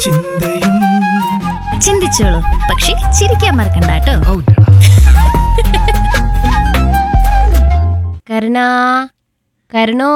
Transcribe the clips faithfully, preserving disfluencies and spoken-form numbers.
ചിന്തയും ചിന്തിച്ചോളൂ, പക്ഷെ ചിരിക്കാൻ മറക്കണ്ട കേട്ടോ. കരുണാ, കരുണോ.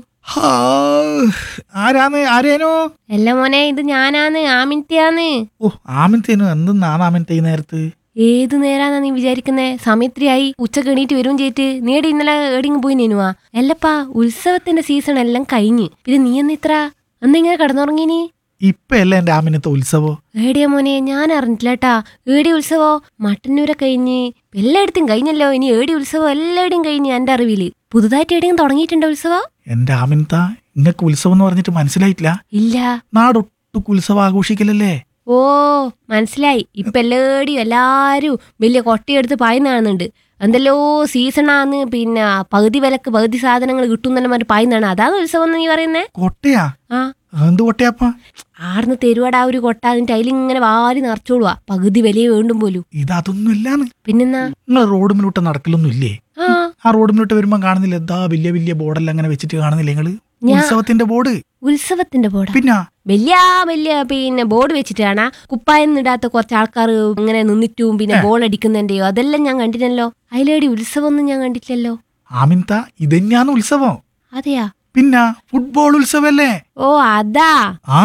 ആരാന്ന് ആരേനോ? അല്ല മോനെ, ഇത് ഞാനാന്ന്, ആമിൻത്യാന്ന്. ഓ ആമിനത്തേനു എന്തെന്നാണ് ആമിനത്തെ ഈ നേരത്ത്? ഏത് നേരാന്നാ നീ വിചാരിക്കുന്നേ? സമയത്രിയായി, ഉച്ചക്ക് എണീറ്റ് വരും ചെയ്തിട്ട്. നീടെ ഇന്നലെ ഏടിങ് പോയി നേനുവാ? അല്ലപ്പാ, ഉത്സവത്തിന്റെ സീസൺ എല്ലാം കഴിഞ്ഞ്. പിന്നെ നീ എന്നിത്ര എന്നിങ്ങനെ കടന്നുറങ്ങീനി? ഇപ്പൊ അല്ല എന്റെ ആമിനത്തെ ഉത്സവോ? ഏടിയാ മോനെ, ഞാൻ അറിഞ്ഞിട്ടില്ലാട്ടാ. ഏടി ഉത്സവോ? മട്ടന്നൂരെ കഴിഞ്ഞ് എല്ലായിടത്തും കഴിഞ്ഞല്ലോ. ഇനി ഏടി ഉത്സവം എല്ലായിടും കഴിഞ്ഞ് എന്റെ അറിവില്. പുതുതായിട്ട് എവിടെയും തുടങ്ങിയിട്ടുണ്ടോ ഉത്സവം? എന്റെ ആമിനത്ത, ഇങ്ങക്ക് ഉത്സവം എന്ന് പറഞ്ഞിട്ട് മനസ്സിലായിട്ടില്ല? ഇല്ല. നാടൊട്ടുക്ക് ഉത്സവം ആഘോഷിക്കലല്ലേ? ഓ മനസ്സിലായി. ഇപ്പൊ എല്ലാടിയും എല്ലാരും വലിയ കൊട്ടയെടുത്ത് പായുന്ന കാണുന്നുണ്ട്. എന്തെല്ലോ സീസണാന്ന്, പിന്നെ പകുതി വിലക്ക് പകുതി സാധനങ്ങൾ കിട്ടും തന്നെ മറ്റു പായുന്നതാണ്. അതാണ് ഉത്സവം എന്ന് നീ പറയുന്നേ? കൊട്ടയാ? ആ, എന്ത് കൊട്ടയാപ്പാ? ആടുന്ന് തെരുവടാ ഒരു കൊട്ട, അതിന്റെ അതിലിങ്ങനെ വാരി നിറച്ചോളുവാ. പകുതി വിലയെ വേണ്ടും പോലും. ഇത് അതൊന്നും ഇല്ലാന്ന്. പിന്നെന്നാ? നിങ്ങൾ റോഡ് മുന്നോട്ട് നടക്കലൊന്നും ഇല്ലേ? ആ ആ റോഡ് മുന്നോട്ട് വരുമ്പോ കാണുന്നില്ല എന്താ വലിയ വലിയ ബോർഡെല്ലാം അങ്ങനെ വെച്ചിട്ട് കാണുന്നില്ല നിങ്ങള്? ഉത്സവത്തിന്റെ ബോർഡ്. ഉത്സവത്തിന്റെ ബോർഡ്? പിന്നെ വലിയ വലിയ പിന്നെ ബോർഡ് വെച്ചിട്ടാണ്. കുപ്പായം ഇടാത്ത കുറച്ച് ആൾക്കാർ ഇങ്ങനെ നിന്നിട്ടും പിന്നെ ബോൾ അടിക്കുന്നതിന്റെയോ അതെല്ലാം ഞാൻ കണ്ടിട്ടല്ലോ. അതിലേടി ഉത്സവം ഒന്നും ഞാൻ കണ്ടിട്ടില്ലല്ലോ. ആമിൻത, ഇതന്നെയാണ് ഉത്സവം. അതെയാ? പിന്നെ ഫുട്ബോൾ ഉത്സവല്ലേ? ഓ അതാ. ആ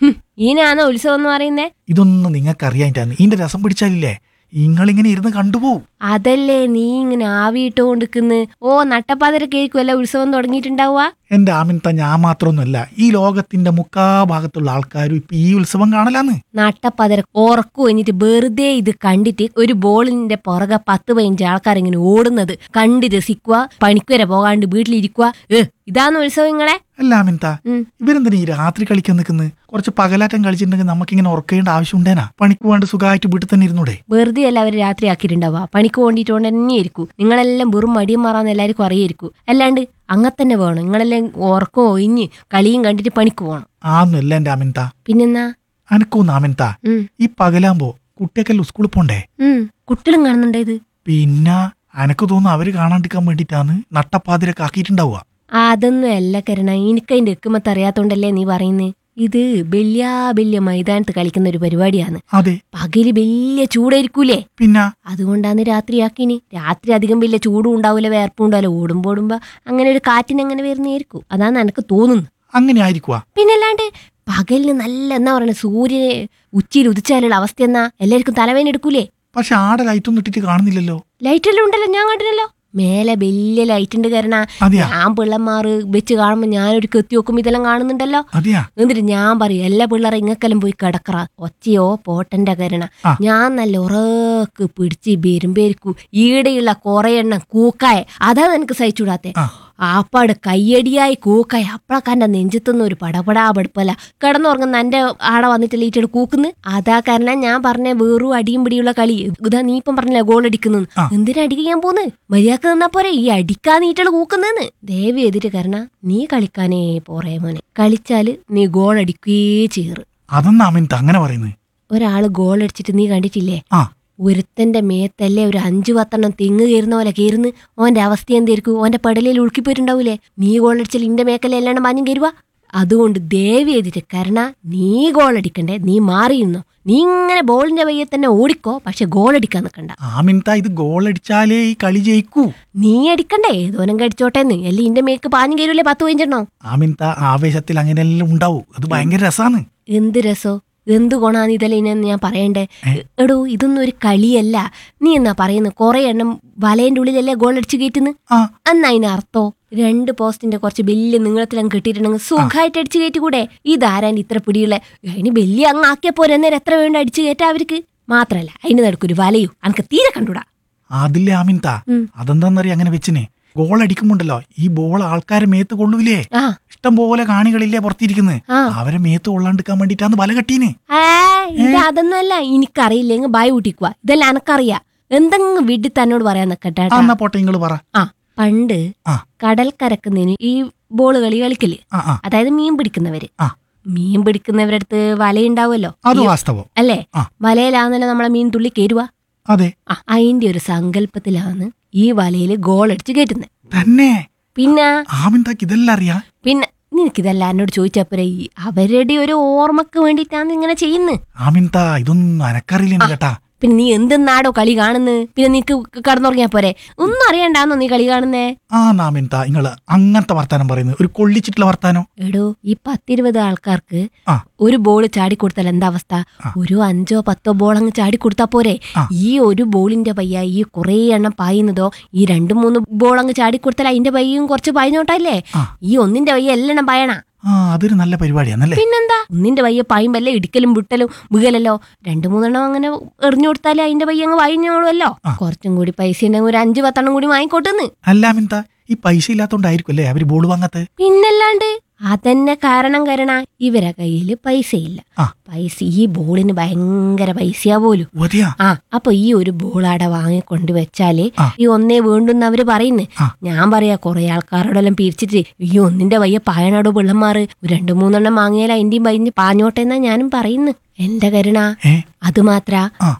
ഈനാണോ ഉത്സവം എന്ന് പറയുന്നേ? ഇതൊന്നും നിങ്ങൾക്ക് അറിയാനിട്ടാണ്. ഇതിന്റെ രസം പിടിച്ചാലില്ലേ ഇങ്ങളിങ്ങനെ ഇരുന്ന് കണ്ടുപോകും. അതല്ലേ നീ ഇങ്ങനെ ആവിയിട്ടോണ്ടിരിക്കുന്നു. ഓ നട്ടപ്പാതിരക്കേക്കുമല്ല ഉത്സവം തുടങ്ങിയിട്ടുണ്ടാവുക. എന്റെ ആമിൻത, ഞാൻ മാത്രമൊന്നുമല്ല, ഈ ലോകത്തിന്റെ മുക്കാ ഭാഗത്തുള്ള ആൾക്കാരും ഇപ്പൊ ഈ ഉത്സവം കാണലാന്ന്. നട്ടപ്പാതിര ഉറക്കു കഴിഞ്ഞിട്ട് വെറുതെ ഇത് കണ്ടിട്ട് ഒരു ബോളിന്റെ പുറകെ പത്ത് പതിനഞ്ച് ആൾക്കാർ ഇങ്ങനെ ഓടുന്നത് കണ്ട് രസിക്കുക, പണിക്കുവരെ പോകാണ്ട് വീട്ടിലിരിക്കുക. ഏ ഇതാന്ന് ഉത്സവം നിങ്ങളെ? അല്ല ആമിൻത, ഇവരെന്തിനാ ഈ രാത്രി കളിക്കാൻ നിൽക്കുന്നത്? കുറച്ച് പകലാറ്റം കളിച്ചിട്ടുണ്ടെങ്കിൽ നമുക്കിങ്ങനെ ഉറക്കേണ്ട ആവശ്യം ഉണ്ടേനാ? പണിക്ക് വേണ്ട സുഖമായിട്ട് വീട്ടിൽ തന്നെ ഇരുന്നൂടെ? വെറുതെ അല്ല അവര് രാത്രി ആക്കിയിട്ടുണ്ടാവുക. പണിക്ക് വേണ്ടിയിട്ടോണ്ട് തന്നെ ആയിരിക്കും. നിങ്ങളെല്ലാം വെറും മടിയും മാറാന്ന് എല്ലാവർക്കും അറിയായിരിക്കും. അല്ലാണ്ട് അങ്ങനെ തന്നെ വേണം. നിങ്ങളെല്ലാം ഉറക്കം ഒഴിഞ്ഞ് കളിയും കണ്ടിട്ട് പണിക്ക് പോകണം. ആന്നല്ല എന്റെ ആമിൻത. പിന്നെന്നാ? അനക്കൊന്ന് ആമിൻത, ഈ പകലാകുമ്പോ കുട്ടിയൊക്കെ സ്കൂളിൽ പോണ്ടേ? കുട്ടികളും കാണുന്നുണ്ടോ ഇത്? പിന്നെ അനക്ക് തോന്നുന്നു അവര് കാണാണ്ടിരിക്കാൻ വേണ്ടിട്ടാണ് നട്ടപ്പാതിരൊക്കെ ആക്കിയിട്ടുണ്ടാവുക. അതൊന്നും അല്ല കരുണ, എനിക്ക് അതിന്റെ എക്കുമത്ത് അറിയാത്തോണ്ടല്ലേ നീ പറയുന്നേ. ഇത് വലിയ വലിയ മൈതാനത്ത് കളിക്കുന്ന ഒരു പരിപാടിയാണ്. അതെ, പകല് വലിയ ചൂടായിരിക്കൂലേ? പിന്നെ അതുകൊണ്ടാണ് രാത്രിയാക്കിനി. രാത്രി അധികം വലിയ ചൂടും ഉണ്ടാവില്ല, വേർപ്പും ഉണ്ടാവില്ല. ഓടുമ്പോ ഓടുമ്പോ അങ്ങനെ ഒരു കാറ്റിന് അങ്ങനെ വരുന്നതായിരിക്കും. അതാണ് എനിക്ക് തോന്നുന്നു. അങ്ങനെ ആയിരിക്കുവാ? പിന്നല്ലാണ്ട് പകലിന് നല്ല എന്നാ പറയണ സൂര്യനെ ഉച്ചയിൽ ഉദിച്ചാലുള്ള അവസ്ഥ എന്നാ എല്ലാവർക്കും തലവേന എടുക്കൂലേ? പക്ഷെ ആടെ ലൈറ്റൊന്നും ഇട്ടിട്ട് കാണുന്നില്ലല്ലോ. ലൈറ്റെല്ലാം ഉണ്ടല്ലോ, ഞാൻ കണ്ടില്ലല്ലോ. മേലെ വലിയ ലൈറ്റ് ഉണ്ട് കരണ. ഞാൻ പിള്ളമാറ് വെച്ച് കാണുമ്പോ ഞാനൊരു കെത്തി നോക്കുമ്പോ ഇതെല്ലാം കാണുന്നുണ്ടല്ലോ. എന്നിട്ട് ഞാൻ പറയും എല്ലാ പിള്ളേരെ ഇങ്ങക്കെല്ലാം പോയി കിടക്കറ, ഒച്ചയോ പോട്ടന്റെ കരണ. ഞാൻ നല്ല ഉറക്ക് പിടിച്ച് ബെരുമ്പേരിക്കൂ. ഈടെയുള്ള കുറെ എണ്ണം കൂക്കായ അതാണ് എനിക്ക് സഹിച്ചൂടാത്തെ. ആപ്പാട് കയ്യടിയായി കൂക്കായി അപ്പഴൊക്കെ എന്റെ നെഞ്ചത്തുനിന്ന് ഒരു പടപടാ പടുപ്പല്ല കിടന്നുറങ്ങുന്ന എന്റെ ആടെ വന്നിട്ട് ലീറ്റഡ് കൂക്കുന്നു. അതാ കാരണം ഞാൻ പറഞ്ഞ വേറും അടിയും പിടിയുള്ള കളി. ഇതാ നീ ഇപ്പം പറഞ്ഞില്ല ഗോൾ അടിക്കുന്നു. എന്തിനാ അടിക്കാൻ പോന്ന്? മര്യാദക്ക് നിന്നാ പോരെ ഈ അടിക്കാ നീറ്റള് കൂക്കുന്നെന്ന്. ദയവ് ചെയ്തിട്ട് കാരണം നീ കളിക്കാനേ പോറേ മോനെ. കളിച്ചാല് നീ ഗോൾ അടിക്കുകയേ ചേറ്. അതൊന്നും ആമിൻത അങ്ങനെ പറയുന്നത്. ഒരാള് ഗോൾ അടിച്ചിട്ട് നീ കണ്ടിട്ടില്ലേ? ഒരുത്തന്റെ മേത്തല്ലേ ഒരു അഞ്ചു പത്തെണ്ണം തെങ്ങ് കയറുന്ന പോലെ കയറുന്നു. ഓന്റെ അവസ്ഥ എന്തായിരിക്കും? ഓന്റെ പടലയിൽ ഉളുക്കിപ്പോയിട്ടുണ്ടാവൂലേ? നീ ഗോളടിച്ചാൽ ഇന്റെ മേക്കല്ലേ എല്ലാണ്ട് മാഞ്ഞും കയറുക. അതുകൊണ്ട് ദേവി ചെയ്തിട്ട് കരണ നീ ഗോളടിക്കണ്ടേ, നീ മാറിയിരുന്നോ. നീ ഇങ്ങനെ ബോളിന്റെ വയ്യെ തന്നെ ഓടിക്കോ, പക്ഷെ ഗോളടിക്കാൻ നിൽക്കണ്ട. ആമിൻത, ഇത് ഗോളടിച്ചാലേ ഈ കളി ജയിക്കൂ. നീ അടിക്കണ്ടേ, ഏതോനം കടിച്ചോട്ടേന്ന്. അല്ലെ ഇന്റെ മേക്ക് പാഞ്ഞു കയറൂലേ പത്ത് പതിനഞ്ചെണ്ണോ? ആമിൻത, ആവേശത്തിൽ അങ്ങനെയെല്ലാം ഉണ്ടാവും. അത് ഭയങ്കര രസാണ്. എന്ത് രസോ? എന്ത് ഗുണാന്ന് ഇതല്ലേന്ന് ഞാൻ പറയണ്ടേ? എടോ ഇതൊന്നും ഒരു കളിയല്ല. നീ എന്നാ പറയുന്നത് കുറെ എണ്ണം വലയന്റെ ഉള്ളിലല്ലേ ഗോൾ അടിച്ചു കയറ്റുന്നു. എന്നാ അതിന് അർത്ഥോ? രണ്ട് പോസ്റ്റിന്റെ കുറച്ച് വലിയ നീളത്തിലങ്ങ് കെട്ടിയിട്ടുണ്ടെങ്കിൽ സുഖമായിട്ട് അടിച്ചു കയറ്റിക്കൂടെ? ഇതാരാൻ്റെ ഇത്ര പിടിയുള്ള? അതിന് വലിയ അങ്ങ് ആക്കിയ പോരെ, അന്നേരം എത്ര വേണ്ട അടിച്ചു കയറ്റാ അവർക്ക്. മാത്രല്ല അതിന് നടക്കൊരു വലയും അനക്ക് തീരെ കണ്ടൂടാ. അതില്ലേ ആമിൻത, അതെന്താന്നറിയ അങ്ങനെ വെച്ചിനെ? ഗോൾ അടിക്കുമ്പോണ്ടല്ലോ ഈ ബോൾ ആൾക്കാരെ മേത്ത് കൊള്ളൂലേ? ഇഷ്ടം പോലെ കാണികളില്ലേ പുറത്തിരിക്കുന്നത്, അവരെ മേത്ത് കൊള്ളാണ്ടിരിക്കാൻ വേണ്ടിട്ടാന്ന് വല കട്ടീന്. ഇത് അതൊന്നും അല്ല, എനിക്കറിയില്ലെങ്കിൽ ഭയ കൂട്ടിക്കുക. ഇതെല്ലാം എനക്കറിയാം. എന്തെങ്കിലും വീട്ടിൽ തന്നോട് പറയാൻ നിക്കട്ടെ. പോട്ടെ, നിങ്ങൾ പറ. ആ പണ്ട് കടൽ കരക്കുന്നതിന് ഈ ബോൾ കളി കളിക്കല്, അതായത് മീൻ പിടിക്കുന്നവര്. മീൻ പിടിക്കുന്നവരുടെ അടുത്ത് വലയുണ്ടാവുമല്ലോ, അല്ലേ? വലയിലാന്നല്ലോ നമ്മളെ മീൻ തുള്ളി കയറുക. അതെ, അതിന്റെ ഒരു സങ്കല്പത്തിലാണ് ഈ വലയില് ഗോൾ അടിച്ച് കയറ്റുന്നത് തന്നെ. പിന്നെ ഇതെല്ലാം അറിയാം. പിന്നെ നിനക്കിതല്ല എന്നോട് ചോദിച്ചപ്പോഴേ അവരുടെ ഒരു ഓർമ്മക്ക് വേണ്ടിയിട്ടാണ് ഇങ്ങനെ ചെയ്യുന്നത്. ആമിൻത ഇതൊന്നും അനക്കറിയില്ല കേട്ടാ. പിന്നെ നീ എന്തെന്നാടോ കളി കാണുന്നത്? പിന്നെ നിനക്ക് കടന്നുറങ്ങിയാ പോരെ? ഒന്നും അറിയണ്ടാന്നോ നീ കളി കാണുന്നേ? ആ നാമിൻത നിങ്ങള് അങ്ങനത്തെ വർത്താനം പറയുന്നത് ഒരു കൊള്ളിച്ചിട്ടുള്ള വർത്താനോ? എടോ ഈ പത്തിരുപത് ആൾക്കാർക്ക് ഒരു ബോൾ ചാടിക്കൊടുത്താൽ എന്താ അവസ്ഥ? ഒരു അഞ്ചോ പത്തോ ബോൾ അങ്ങ് ചാടിക്കൊടുത്താ പോരെ? ഈ ഒരു ബോളിന്റെ പയ്യ ഈ കുറെ എണ്ണം പായുന്നതോ ഈ രണ്ടു മൂന്ന് ബോൾ അങ്ങ് ചാടിക്കൊടുത്താൽ അതിന്റെ പയ്യും കുറച്ച് പായുന്നോട്ടല്ലേ? ഈ ഒന്നിന്റെ പയ്യ എല്ലാം പായണ. ആ അതൊരു നല്ല പരിപാടിയാണല്ലേ. പിന്നെന്താ, ഒന്നിന്റെ പയ്യ പായുമ്പല്ലേ ഇടിക്കലും വിട്ടലും വീകലല്ലോ. രണ്ടു മൂന്നെണ്ണം അങ്ങനെ എറിഞ്ഞു കൊടുത്താലേ അതിന്റെ പയ്യ അങ്ങ് വായിഞ്ഞോളുമല്ലോ. കുറച്ചും കൂടി പൈസ ഉണ്ടെങ്കിൽ ഒരു അഞ്ചു പത്തെണ്ണം കൂടി വാങ്ങിക്കോട്ടെന്ന്. അല്ലാമിന്താ ഈ പൈസ ഇല്ലാത്തോണ്ടായിരിക്കും അല്ലേ അവര് ബോൾ വാങ്ങാത്ത? പിന്നല്ലാണ്ട് അതന്നെ കാരണം കരണ ഇവരെ കയ്യില് പൈസ ഇല്ല. പൈസ ഈ ബോളിന് ഭയങ്കര പൈസയാ പോലും. ആ അപ്പൊ ഈ ഒരു ബോൾ അവിടെ വാങ്ങിക്കൊണ്ട് വെച്ചാല് ഈ ഒന്നേ വേണ്ടുന്ന അവര് പറയുന്നു. ഞാൻ പറയാ കുറെ ആൾക്കാരോടെല്ലാം പിരിച്ചിട്ട് ഈ ഒന്നിന്റെ വയ്യ പായനാടോ പിള്ളമാറ് രണ്ടു മൂന്നെണ്ണം വാങ്ങിയാൽ അതിന്റെയും പൈഞ്ഞ് പാഞ്ഞോട്ടെ എന്നാ ഞാനും പറയുന്നു. എന്റെ കരുണ അത് മാത്ര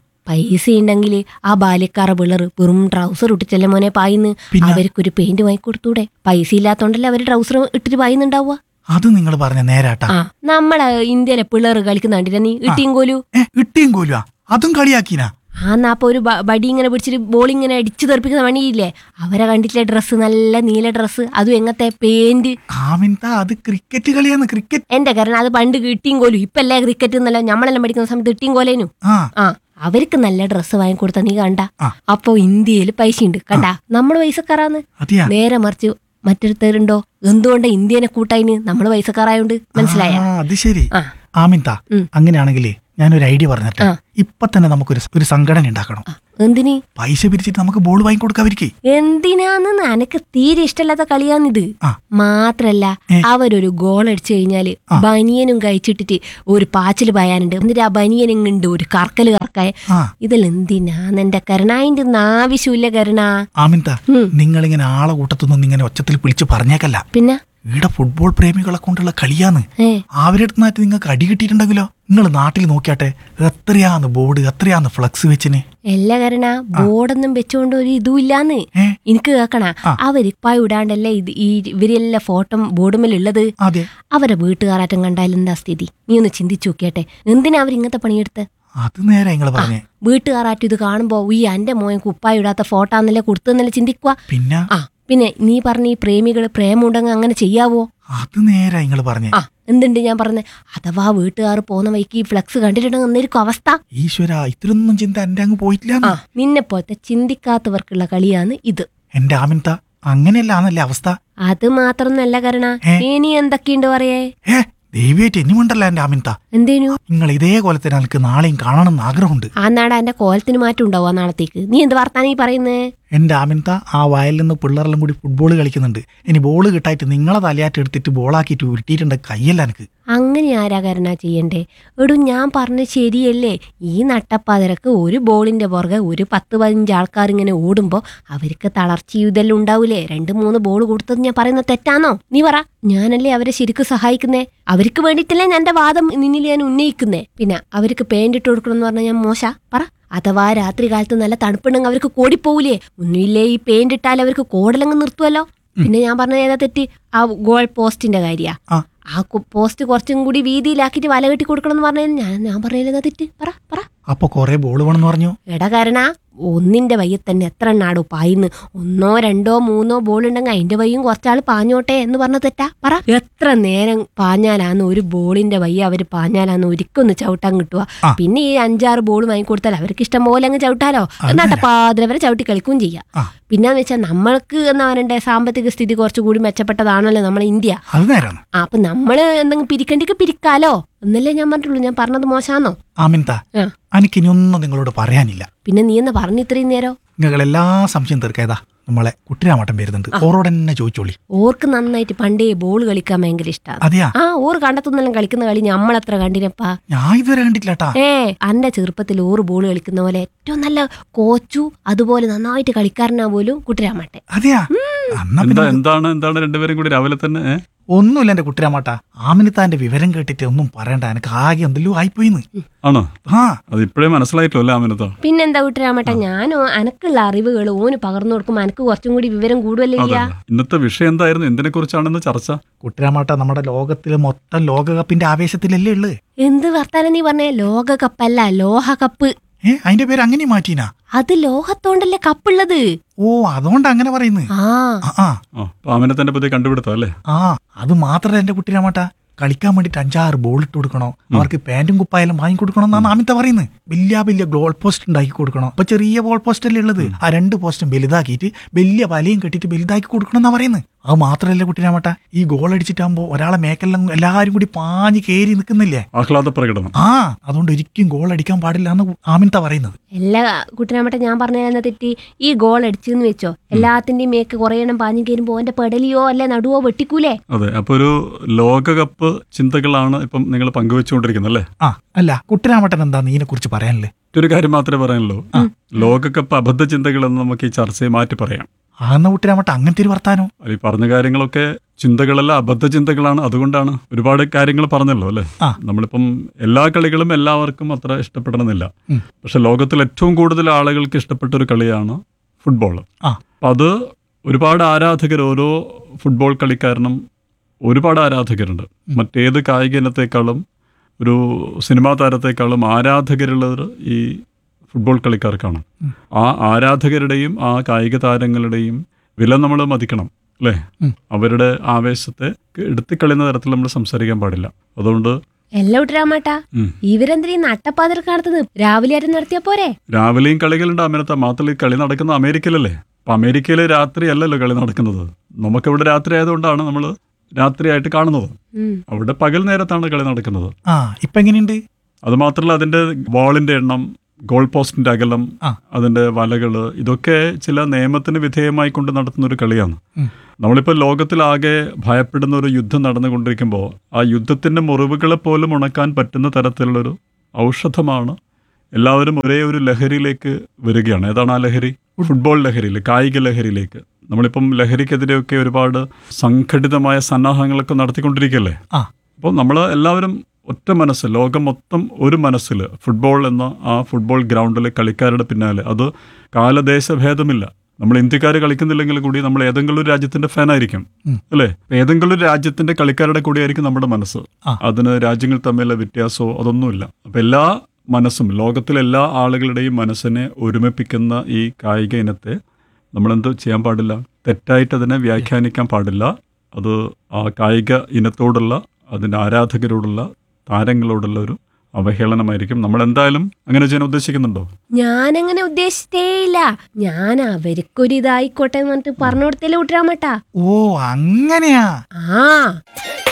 പൈസ ഉണ്ടെങ്കിൽ ആ ബാല്യക്കാറ പിള്ളർ വെറും ട്രൗസർ ഇട്ടിട്ടല്ലേ മോനെ പായിന്ന്. അവർക്കൊരു പെയിന്റ് വാങ്ങിക്കൊടുത്തൂടെ? പൈസ ഇല്ലാത്തോണ്ടല്ലേ അവര് ട്രൗസർ ഇട്ടിട്ട് പായുന്നുണ്ടാവുക. അത് നിങ്ങൾ പറഞ്ഞ നേരാട്ടാ. നമ്മളെ ഇന്ത്യയിലെ പിള്ളേർ കളിക്കുന്ന കണ്ടില്ല നീ? ഇട്ടിയും കോലു ഇട്ടിയും കോലു അതും കളിയാക്കിനാ. ആ നാപ്പ ഒരു ബടി ഇങ്ങനെ പിടിച്ചിട്ട് ബോൾ ഇങ്ങനെ അടിച്ചു തെറിപ്പിക്കുന്ന പണിയില്ലേ? അവരെ കണ്ടിട്ടില്ലേ ഡ്രസ്സ്, നല്ല നീല ഡ്രസ്സ്, അതും എങ്ങനത്തെ പെയിന്റ്. അത് ക്രിക്കറ്റ് കളിയാണ്. ക്രിക്കറ്റ് എന്റെ കാരണം അത് പണ്ട് ഇട്ടിയും കോലു. ഇപ്പല്ലേ ക്രിക്കറ്റ് എന്നല്ല, നമ്മളെല്ലാം പഠിക്കുന്ന സമയത്ത് ഇട്ടിയും കോലേനു. ആ അവർക്ക് നല്ല ഡ്രസ്സ് വാങ്ങിക്കൊടുത്ത നീ കണ്ട? അപ്പൊ ഇന്ത്യയിൽ പൈസ ഉണ്ട് കണ്ടാ? നമ്മള് പൈസക്കാരാന്ന്. നേരെ മറിച്ച് മറ്റൊരുത്തരുണ്ടോ എന്തുകൊണ്ട് ഇന്ത്യനെ കൂട്ടായിന്? നമ്മള് പൈസക്കാരായോണ്ട്. മനസ്സിലായ? അത് ശരി. ആമിൻത അങ്ങനെയാണെങ്കിലേ ഞാനൊരു ഐഡിയ പറഞ്ഞിട്ട് ഇപ്പൊ തന്നെ നമുക്കൊരു ഒരു സംഘടന ഉണ്ടാക്കണം. എന്തിന്? പൈസ പിരിച്ചിട്ട് നമുക്ക് ബോൾ വാങ്ങിക്കൊടുക്കാതിരിക്കേ. എന്തിനാന്ന് എനക്ക് തീരെ ഇഷ്ടമല്ലാത്ത കളിയാന്നിത്. മാത്രല്ല അവരൊരു ഗോൾ അടിച്ചു കഴിഞ്ഞാല് ബനിയനും കഴിച്ചിട്ടിട്ട് ഒരു പാച്ചില് പായാനുണ്ട്. എന്നിട്ട് ആ ബനിയനുണ്ട് ഒരു കറക്കല് കറക്കായ. ഇതെല്ലാം എന്തിനാന്ന് എന്റെ കരുണ? അതിന്റെ ഒന്നും ആവശ്യമില്ല കരുണ. ആമിൻത നിങ്ങളിങ്ങനെ ആളെ കൂട്ടത്തൊന്നും ഇങ്ങനെ ഒച്ചത്തിൽ വിളിച്ചു പറഞ്ഞേക്കല്ല. പിന്നെ ഇവിടെ ഫുട്ബോൾ പ്രേമികളെ കൊണ്ടുള്ള കളിയാന്ന്. അവരുടെ അടുത്ത് നിങ്ങൾക്ക് അടി കിട്ടിയിട്ടുണ്ടെങ്കിലോ? നിങ്ങൾ നാട്ടിൽ നോക്കിയാട്ടെ എത്രയാന്ന് ബോർഡ്, എത്രയാന്ന് ഫ്ലക്സ് വെച്ചിന്. എല്ലാ കരണ ബോർഡൊന്നും വെച്ചോണ്ട് ഒരു ഇതും ഇല്ലാന്ന് എനിക്ക് കേക്കണ. അവര് ഇപ്പ ഇടാണ്ടല്ലേ ഇത് ഈ ഇവരെല്ലാം ഫോട്ടോ ബോർഡുമേലുള്ളത്. അവരെ വീട്ടുകാരാറ്റം കണ്ടാൽ എന്താ സ്ഥിതി? നീ ഒന്ന് ചിന്തിച്ചു നോക്കിയാട്ടെ. എന്തിനാ അവർ ഇങ്ങനത്തെ പണിയെടുത്ത്? അത് നേരെ നിങ്ങൾ പറഞ്ഞേ. വീട്ടുകാരാറ്റും ഇത് കാണുമ്പോ ഈ എന്റെ മോൻ കുപ്പായി ഇടാത്ത ഫോട്ടോ ആന്നല്ലേ കൊടുത്തെന്നല്ലേ ചിന്തിക്കുക. പിന്നെ ആ പിന്നെ നീ പറഞ്ഞ ഈ പ്രേമികള് പ്രേമുണ്ടെങ്കിൽ അങ്ങനെ ചെയ്യാവോ? അത് നേരെ നിങ്ങൾ പറഞ്ഞേ. ആ എന്തുണ്ട് ഞാൻ പറഞ്ഞ? അഥവാ വീട്ടുകാർ പോകുന്ന വഴിക്ക് ഈ ഫ്ലക്സ് കണ്ടിട്ടുണ്ടെങ്കിൽ എന്നായിരിക്കും അവസ്ഥ? ഈശ്വര ഇത്രയൊന്നും ചിന്ത എന്റെ അങ്ങ് പോയിട്ടില്ല. ആ നിന്നെ പോലത്തെ ചിന്തിക്കാത്തവർക്കുള്ള കളിയാണ് ഇത്. എന്റെ ആമിൻത അങ്ങനെയല്ലാന്നല്ലേ അവസ്ഥ? അത് മാത്രമൊന്നല്ല കരണ. ഇനി എന്തൊക്കെയുണ്ട് പറയേ? ദൈവമായിട്ട് ഇനിമുണ്ടല്ലോ എന്റെ ആമിൻത. എന്തേനു? നിങ്ങൾ ഇതേ കോലത്തിന് എനിക്ക് നാളെയും കാണണമെന്ന് ആഗ്രഹമുണ്ട്. ആ നാടാ എന്റെ കോലത്തിന് മാറ്റം ഉണ്ടാവുക നാളത്തേക്ക്? നീ എന്ത് വർത്താനം ഈ പറയുന്നേ? എന്റെ ആമിൻത ആ വയലിൽ നിന്ന് പിള്ളേരെല്ലാം കൂടി ഫുട്ബോൾ കളിക്കുന്നുണ്ട്. ഇനി ബോള് കിട്ടായിട്ട് നിങ്ങളെ തലയാറ്റ് എടുത്തിട്ട് ബോളാക്കിയിട്ട് ഉരുട്ടിയിട്ടുണ്ട് കയ്യല്ല എനിക്ക്. അങ്ങനെ ആരാ കരുണ ചെയ്യണ്ടേ? എടൂ ഞാൻ പറഞ്ഞ ശരിയല്ലേ? ഈ നട്ടപ്പാതിരക്ക് ഒരു ബോളിന്റെ പുറകെ ഒരു പത്ത് പതിനഞ്ച് ആൾക്കാർ ഇങ്ങനെ ഓടുമ്പോ അവർക്ക് തളർച്ചയും ഇതെല്ലാം ഉണ്ടാവൂലേ? രണ്ട് മൂന്ന് ബോൾ കൊടുത്തത് ഞാൻ പറയുന്നത് തെറ്റാണോ? നീ പറ. ഞാനല്ലേ അവരെ ശരിക്കും സഹായിക്കുന്നേ. അവർക്ക് വേണ്ടിയിട്ടല്ലേ ഞാൻ എന്റെ വാദം നിന്നിൽ ഞാൻ ഉന്നയിക്കുന്നേ. പിന്നെ അവർക്ക് പെയിന്റ് ഇട്ട് കൊടുക്കണം എന്ന് പറഞ്ഞാൽ ഞാൻ മോശ പറ? അഥവാ രാത്രി കാലത്ത് നല്ല തണുപ്പുണ്ടെങ്കിൽ അവർക്ക് കോടിപ്പോവില്ലേ? ഒന്നുമില്ലേ ഈ പെയിന്റ് ഇട്ടാൽ അവർക്ക് കോടലങ്ങ് നിർത്തുമല്ലോ. പിന്നെ ഞാൻ പറഞ്ഞത് ഏതാ തെറ്റ്? ആ ഗോൾ പോസ്റ്റിന്റെ കാര്യ. ആ പോസ്റ്റ് കുറച്ചും കൂടി വീതിയിലാക്കിയിട്ട് വല കെട്ടി കൊടുക്കണം എന്ന് പറഞ്ഞാൽ ഞാൻ ഞാൻ പറഞ്ഞാൽ തെറ്റ് പറ പറ. അപ്പൊ കൊറേ ബോൾ വേണമെന്ന് പറഞ്ഞു. എടാ കാരണ ഒന്നിന്റെ വയ്യ തന്നെ എത്ര എണ്ണാടോ പായിന്ന്? ഒന്നോ രണ്ടോ മൂന്നോ ബോൾ ഉണ്ടെങ്കിൽ അതിന്റെ വയ്യും കുറച്ചാൾ പാഞ്ഞോട്ടെ എന്ന് പറഞ്ഞ തെറ്റാ പറ? എത്ര നേരം പാഞ്ഞാലാന്ന് ഒരു ബോളിന്റെ വയ്യ അവര് പാഞ്ഞാലാന്ന് ഒരിക്കൊന്ന് ചവിട്ടാൻ കിട്ടുക. പിന്നെ ഈ അഞ്ചാറ് ബോൾ വാങ്ങിക്കൊടുത്താൽ അവർക്ക് ഇഷ്ടം പോലെ അങ്ങ് ചവിട്ടാലോ. നട്ടപ്പാതിര വരെ ചവിട്ടി കളിക്കുകയും ചെയ്യാം. പിന്നെന്ന് വെച്ചാൽ നമ്മൾക്ക് എന്താ പറയണ്ടേ, സാമ്പത്തിക സ്ഥിതി കുറച്ചുകൂടി മെച്ചപ്പെട്ടതാണല്ലോ നമ്മളെ ഇന്ത്യ. അപ്പൊ നമ്മള് എന്തെങ്കിലും പിരിക്കണ്ടിക്ക് പിരിക്കാലോ എന്നല്ലേ ഞാൻ പറഞ്ഞിട്ടുള്ളൂ. ഞാൻ പറഞ്ഞത് മോശാന്നോ? എനിക്കിനിയൊന്നും നിങ്ങളോട് പറയാനില്ല. പിന്നെ നീ എന്ന് പറഞ്ഞു ഇത്രയും നേരം? നിങ്ങൾ എല്ലാ സംശയം തീർക്കേതാ നമ്മളെ കുട്ടിരാമട്ടം വരുന്നുണ്ട്. ഓരോട് തന്നെ ചോദിച്ചോളി. ഓർക്ക് നന്നായിട്ട് പണ്ടേ ബോൾ കളിക്കാൻ ഭയങ്കര ഇഷ്ടമാണ്. അതെയാ? ആ ഓർ കണ്ടെത്തുന്നെല്ലാം കളിക്കുന്ന കളി നമ്മളെത്ര കണ്ടിനപ്പാ? ഞാൻ ഇതുവരെ കണ്ടിട്ടില്ലാട്ടാ. ഏ അന്റെ ചെറുപ്പത്തിൽ ഓറ് ബോൾ കളിക്കുന്ന പോലെ ഏറ്റവും നല്ല കോച്ചു അതുപോലെ നന്നായിട്ട് കളിക്കാരനാ പോലും കുട്ടിരാമട്ടെ. അതെയാ? എന്താണ് എന്താണ് രണ്ടുപേരും കൂടി രാവിലെ തന്നെ? ഒന്നുമില്ല എന്റെ കുട്ടിരാമാട്ട. ആമിനിത്താന്റെ വിവരം കേട്ടിട്ട് ഒന്നും പറയണ്ട, എനിക്ക് ആകെ എന്തെല്ലോ ആയിപ്പോയിന്ന്. ആണോ? ആ അത് ഇപ്പോഴേ മനസ്സിലായിട്ടല്ലോ ആമിനത്ത. പിന്നെന്താ കുട്ടിരാമട്ട, ഞാനോ എനക്കുള്ള അറിവുകൾ ഓന് പകർന്നു കൊടുക്കുമ്പോ എനിക്ക് കുറച്ചും കൂടി വിവരം കൂടുതലേ. ഇന്നത്തെ വിഷയം എന്തായിരുന്നു, എന്തിനെ കുറിച്ചാണെന്ന് ചർച്ച? കുട്ടിരാമാട്ട, നമ്മുടെ ലോകത്തില് മൊത്തം ലോകകപ്പിന്റെ ആവേശത്തിലല്ലേ ഉള്ളു. എന്ത് വർത്താനം നീ പറഞ്ഞേ? ലോകകപ്പല്ല, ലോഹകപ്പ്. ഏ അതിന്റെ പേര് അങ്ങനെ മാറ്റീനാ? അത് ലോഹത്തോണ്ടല്ലേ കപ്പുള്ളത്. ഓ അതുകൊണ്ട് അങ്ങനെ പറയുന്നത്. ആ ആമിനത്തന്റെ പുതിയ കണ്ടുപിടുത്തം അല്ലേ? ആ അത് മാത്രല്ല എന്റെ കുട്ടിരാമാട്ട, കളിക്കാൻ വേണ്ടിട്ട് അഞ്ചാറ് ബോൾ ഇട്ട് കൊടുക്കണോ, അവർക്ക് പാന്റും കുപ്പായാലും വാങ്ങി കൊടുക്കണം എന്നാണ് ആമിത്ത പറയുന്നത്. വലിയ വലിയ ഗോൾ പോസ്റ്റ് ഉണ്ടാക്കി കൊടുക്കണം. അപ്പൊ ചെറിയ ഗോൾ പോസ്റ്റ് അല്ലേ ഉള്ളത്, ആ രണ്ട് പോസ്റ്റും വലുതാക്കിയിട്ട് വലിയ വലയും കെട്ടിട്ട് വലുതാക്കി കൊടുക്കണം എന്നാ പറയുന്നത്. അത് മാത്രല്ല കുട്ടിരാമട്ട, ഈ ഗോൾ അടിച്ചിട്ടാകുമ്പോ ഒരാളെ മേക്കെല്ലാം എല്ലാരും കൂടി പാഞ്ഞ് കേറി നിൽക്കുന്നില്ലേ, ആഹ്ലാദ പ്രകടനം. ആ അതുകൊണ്ട് ഒരിക്കലും ഗോൾ അടിക്കാൻ പാടില്ല എന്ന് ആമിത്ത പറയുന്നത്. എല്ലാ കുട്ടിരാമട്ട, ഞാൻ പറഞ്ഞ തെറ്റി. ഈ ഗോൾ അടിച്ചെന്ന് വെച്ചോ, എല്ലാത്തിന്റെയും മേക്ക് കുറെ എണ്ണം പാഞ്ഞു കയറുമ്പോ എന്റെ പെടലിയോ അല്ലെ നടുവോ വെട്ടിക്കൂലേ? അതെ, അപ്പൊ ഒരു ലോകകപ്പ് ചിന്തകളാണ് ഇപ്പം നിങ്ങൾ പങ്കുവെച്ചുകൊണ്ടിരിക്കുന്നത് അല്ലേ? ആ അല്ല കുട്ടിരാമട്ടൻ എന്താ ഇതിനെ കുറിച്ച് പറയാനല്ലേ? ഒരു കാര്യം മാത്രമേ പറയാനുള്ളൂ, ലോകകപ്പ് അബദ്ധ ചിന്തകൾ എന്ന് നമുക്ക് ഈ ചർച്ചയെ മാറ്റി പറയാം. ആന്ന കുട്ടിരാമട്ട അങ്ങനത്തെ ഒരു വർത്താനോ? ഈ പറഞ്ഞ കാര്യങ്ങളൊക്കെ ചിന്തകളല്ല, അബദ്ധ ചിന്തകളാണ്. അതുകൊണ്ടാണ് ഒരുപാട് കാര്യങ്ങൾ പറഞ്ഞല്ലോ അല്ലെ. നമ്മളിപ്പം എല്ലാ കളികളും എല്ലാവർക്കും അത്ര ഇഷ്ടപ്പെടണമെന്നില്ല. പക്ഷെ ലോകത്തിൽ ഏറ്റവും കൂടുതൽ ആളുകൾക്ക് ഇഷ്ടപ്പെട്ട ഒരു കളിയാണ് ഫുട്ബോൾ. അപ്പം അത് ഒരുപാട് ആരാധകർ, ഓരോ ഫുട്ബോൾ കളിക്കാരനും ഒരുപാട് ആരാധകരുണ്ട്. മറ്റേത് കായിക ഇനത്തെക്കാളും ഒരു സിനിമാ താരത്തെക്കാളും ആരാധകരുള്ളത് ഈ ഫുട്ബോൾ കളിക്കാർക്കാണ്. ആ ആരാധകരുടെയും ആ കായിക താരങ്ങളുടെയും വില നമ്മൾ മതിക്കണം അല്ലേ? അവരുടെ ആവേശത്തെ എടുത്തിക്കളയുന്ന തരത്തിൽ നമ്മൾ സംസാരിക്കാൻ പാടില്ല. അതുകൊണ്ട് എല്ലാം ഇട്ടരാമാട്ടാ, ഇവരെന്തിനും നട്ടപ്പാതിരക്കാണത്തത് രാവിലെ ആരും നടത്തിയ പോരെ? രാവിലെയും കളികളുണ്ട് അമേരിക്ക. മാത്രമല്ല ഈ കളി നടക്കുന്ന അമേരിക്കയിലല്ലേ. അപ്പൊ അമേരിക്കയിൽ രാത്രി അല്ലല്ലോ കളി നടക്കുന്നത്. നമുക്കിവിടെ രാത്രി ആയതുകൊണ്ടാണ് നമ്മൾ രാത്രിയായിട്ട് കാണുന്നത്. അവിടെ പകൽ നേരത്താണ് കളി നടക്കുന്നത്. ആ ഇപ്പൊ എങ്ങനെയുണ്ട്? അത് മാത്രമല്ല അതിന്റെ ബോളിന്റെ എണ്ണം, ഗോൾ പോസ്റ്റിന്റെ അകലം, അതിന്റെ വലകള്, ഇതൊക്കെ ചില നിയമത്തിന് വിധേയമായി കൊണ്ട് നടത്തുന്ന ഒരു കളിയാണ്. നമ്മളിപ്പോൾ ലോകത്തിലാകെ ഭയപ്പെടുന്ന ഒരു യുദ്ധം നടന്നുകൊണ്ടിരിക്കുമ്പോൾ ആ യുദ്ധത്തിന്റെ മുറിവുകളെ പോലും ഉണക്കാൻ പറ്റുന്ന തരത്തിലുള്ളൊരു ഔഷധമാണ്. എല്ലാവരും ഒരേ ഒരു ലഹരിയിലേക്ക് വരികയാണ്. ഏതാണ് ആ ലഹരി? ഫുട്ബോൾ ലഹരിയിൽ, കായിക ലഹരിയിലേക്ക്. നമ്മളിപ്പം ലഹരിക്കെതിരെയൊക്കെ ഒരുപാട് സംഘടിതമായ സന്നാഹങ്ങളൊക്കെ നടത്തിക്കൊണ്ടിരിക്കുകയല്ലേ. അപ്പോൾ നമ്മൾ എല്ലാവരും ഒറ്റ മനസ്സ്, ലോകം മൊത്തം ഒരു മനസ്സിൽ ഫുട്ബോൾ എന്ന ആ ഫുട്ബോൾ ഗ്രൗണ്ടിലെ കളിക്കാരുടെ പിന്നാലെ. അത് കാലദേശഭേദമില്ല. നമ്മൾ ഇന്ത്യക്കാർ കളിക്കുന്നില്ലെങ്കിൽ കൂടി നമ്മൾ ഏതെങ്കിലും ഒരു രാജ്യത്തിന്റെ ഫാനായിരിക്കും അല്ലേ? ഏതെങ്കിലും ഒരു രാജ്യത്തിന്റെ കളിക്കാരുടെ കൂടിയായിരിക്കും നമ്മുടെ മനസ്സ്. അതിന് രാജ്യങ്ങൾ തമ്മിലുള്ള വ്യത്യാസമോ അതൊന്നുമില്ല. അപ്പം എല്ലാ മനസ്സും, ലോകത്തിലെ എല്ലാ ആളുകളുടെയും മനസ്സിനെ ഒരുമിപ്പിക്കുന്ന ഈ കായിക ഇനത്തെ നമ്മളെന്ത് ചെയ്യാൻ പാടില്ല? തെറ്റായിട്ട് അതിനെ വ്യാഖ്യാനിക്കാൻ പാടില്ല. അത് ആ കായിക ഇനത്തോടുള്ള, അതിൻ്റെ ആരാധകരോടുള്ള, താരങ്ങളോടുള്ള ഒരു അവഹേളനമായിരിക്കും. നമ്മൾ എന്തായാലും അങ്ങനെ ചെയ്യാൻ ഉദ്ദേശിക്കുന്നുണ്ടോ? ഞാനങ്ങനെ ഉദ്ദേശിച്ചേയില്ല. ഞാൻ അവർക്കൊരു ഇതായിക്കോട്ടെ എന്ന് പറഞ്ഞിട്ട് പറഞ്ഞു കൊടുത്തല്ലേ കുട്ടിരാമട്ടാ. ഓ അങ്ങനെയാ? ആ